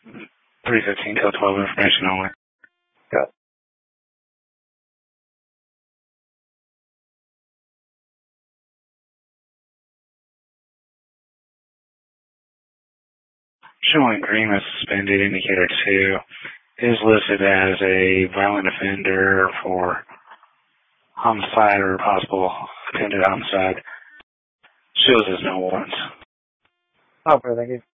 315 till 12 information only. Got it. Showing green with suspended indicator 2 is listed as a violent offender for homicide or possible attempted homicide. Shows as no warrants. Okay, thank you.